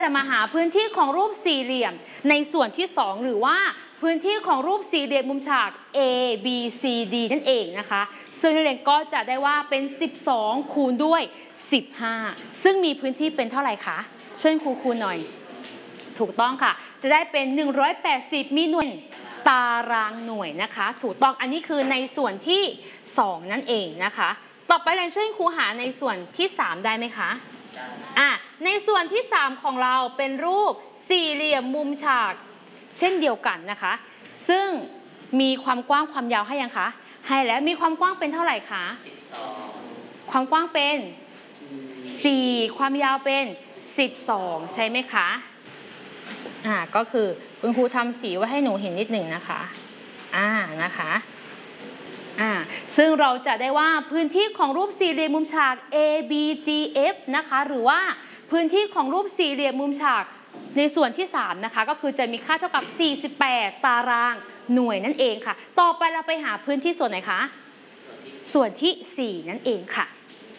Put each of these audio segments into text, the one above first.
จะมาหาพื้นที่ของรูปสี่เหลี่ยมในส่วนที่2หรือว่าพื้นที่ของรูปสี่เหลี่ยมมุมฉาก A B C D นั่นเองนะคะซึ่งนักเรียนก็จะได้ว่าเป็น12คูณด้วย15ซึ่งมีพื้นที่เป็นเท่าไหร่คะเชิญครูคูณหน่อยถูกต้องค่ะจะได้เป็น180มีหน่วยตารางหน่วยนะคะถูกต้องอันนี้คือในส่วนที่2นั่นเองนะคะต่อไปเรียนช่วยครูหาในส่วนที่3ได้ไหมคะในส่วนที่3ของเราเป็นรูปสี่เหลี่ยมมุมฉากเช่นเดียวกันนะคะซึ่งมีความกว้างความยาวให้ยังคะให้แล้วมีความกว้างเป็นเท่าไหร่คะ12ความกว้างเป็น4ความยาวเป็น12ใช่ไหมคะก็คือคุณครูทำสีไว้ให้หนูเห็นนิดหนึ่งนะคะนะคะซึ่งเราจะได้ว่าพื้นที่ของรูปสี่เหลี่ยมมุมฉาก A B G F นะคะหรือว่าพื้นที่ของรูปสี่เหลี่ยมมุมฉากในส่วนที่3นะคะก็คือจะมีค่าเท่ากับ48ตารางหน่วยนั่นเองค่ะต่อไปเราไปหาพื้นที่ส่วนไหนคะส่วนที่4นั่นเองค่ะ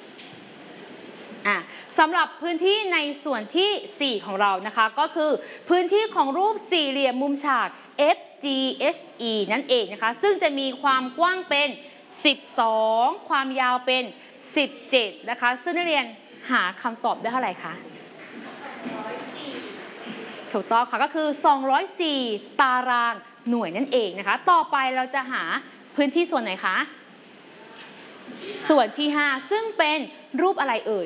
สำหรับพื้นที่ในส่วนที่4ของเรานะคะก็คือพื้นที่ของรูปสี่เหลี่ยมมุมฉาก FGHE นั่นเองนะคะซึ่งจะมีความกว้างเป็น12ความยาวเป็น17นะคะซึ่งนักเรียนหาคำตอบได้เท่าไหร่คะถูกต้องค่ะก็คือ204ตารางหน่วยนั่นเองนะคะต่อไปเราจะหาพื้นที่ส่วนไหนคะส่วนที่5ซึ่งเป็นรูปอะไรเอ่ย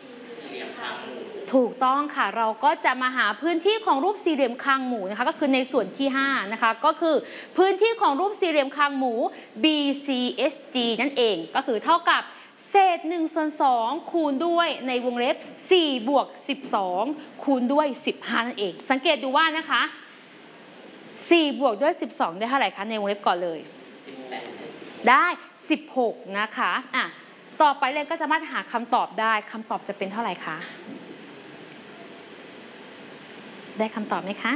ถูกต้องค่ะเราก็จะมาหาพื้นที่ของรูปสี่เหลี่ยมคางหมูนะคะก็คือในส่วนที่5นะคะก็คือพื้นที่ของรูปสี่เหลี่ยมคางหมู BCHG นั่นเองก็คือเท่ากับเศษ1/2คูณด้วยในวงเล็บ4บวก12คูณด้วย15นั่นเองสังเกตดูว่านะคะ4บวกด้วย12ได้เท่าไหร่คะในวงเล็บก่อนเลยได้16นะคะต่อไปเลยก็สามารถหาคำตอบได้คำตอบจะเป็นเท่าไหร่คะได้คำตอบไหมคะ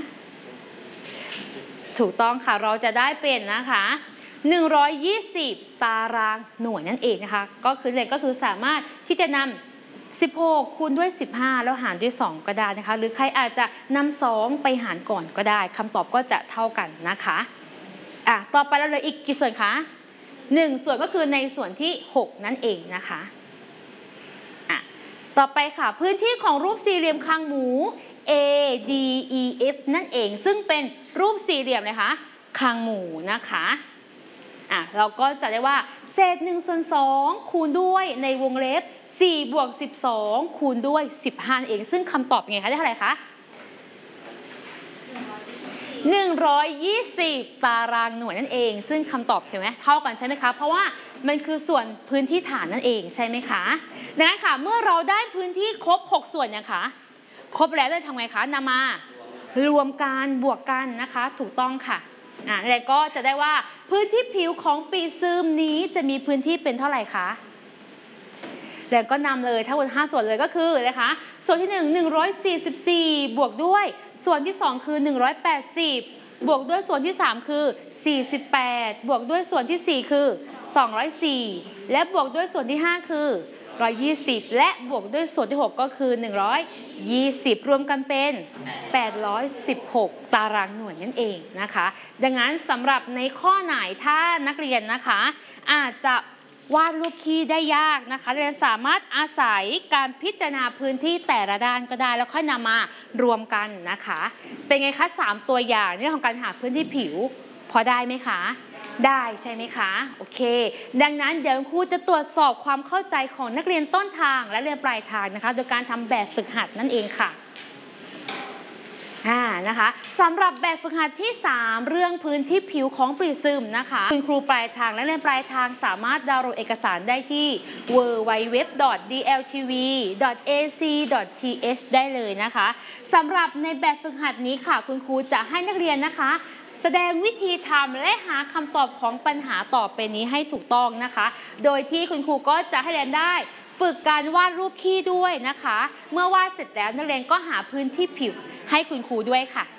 ถูกต้องค่ะเราจะได้เป็นนะคะ120ตารางหน่วยนั่นเองนะคะก็คือสามารถที่จะนำ16คูณด้วย15แล้วหารด้วย2ก็ได้นะคะหรือใครอาจจะนำ2ไปหารก่อนก็ได้คำตอบก็จะเท่ากันนะคะต่อไปเราเหลืออีกกี่ส่วนคะ1ส่วนก็คือในส่วนที่6นั่นเองนะคะต่อไปค่ะพื้นที่ของรูปสี่เหลี่ยมคางหมู ADEF นั่นเองซึ่งเป็นรูปสี่เหลี่ยมเลยคะคางหมูนะคะเราก็จะได้ว่าเศษ1/2คูณด้วยในวงเล็บ4บวก12คูณด้วย15เองซึ่งคำตอบเป็นไงคะได้เท่าไหร่คะ120ตารางหน่วยนั่นเองซึ่งคำตอบเห็นไหมเท่ากันใช่ไหมคะเพราะว่ามันคือส่วนพื้นที่ฐานนั่นเองใช่ไหมคะดังนั้นค่ะเมื่อเราได้พื้นที่ครบ6ส่วนนะคะครบแล้วเลยทำไงคะนำมารวมกันบวกกันนะคะถูกต้องค่ะแล้วก็จะได้ว่าพื้นที่ผิวของปีซึมนี้จะมีพื้นที่เป็นเท่าไหร่คะแล้วก็นำเลยทั้งหมด5ส่วนเลยก็คือนะคะส่วนที่1 144บวกด้วยส่วนที่2คือ180บวกด้วยส่วนที่3คือ48บวกด้วยส่วนที่4คือ204และบวกด้วยส่วนที่5คือ120และบวกด้วยส่วนที่6ก็คือ120รวมกันเป็น816ตารางหน่วยนั่นเองนะคะดังนั้นสำหรับในข้อไหนถ้านักเรียนนะคะอาจจะวาดรูปขี้ได้ยากนะคะเรียนสามารถอาศัยการพิจารณาพื้นที่แต่ละด้านก็ได้แล้วค่อยนำมารวมกันนะคะเป็นไงคะ3ตัวอย่างเรื่องของการหาพื้นที่ผิวพอได้ไหมคะได้ใช่ไหมคะโอเคดังนั้นเดี๋ยวครูจะตรวจสอบความเข้าใจของนักเรียนต้นทางและเรียนปลายทางนะคะโดยการทำแบบฝึกหัดนั่นเองค่ะนะคะสำหรับแบบฝึกหัดที่3เรื่องพื้นที่ผิวของปริซึมนะคะคุณครูปลายทางและเรียนปลายทางสามารถดาวน์โหลดเอกสารได้ที่ www.dltv.ac.th ได้เลยนะคะสำหรับในแบบฝึกหัดนี้ค่ะคุณครูจะให้นักเรียนนะคะแสดงวิธีทำและหาคำตอบของปัญหาต่อไปนี้ให้ถูกต้องนะคะโดยที่คุณครูก็จะให้เรียนได้ฝึกการวาดรูปขี้ด้วยนะคะเมื่อวาดเสร็จแล้วนักเรียนก็หาพื้นที่ผิวให้คุณครูด้วยค่ะ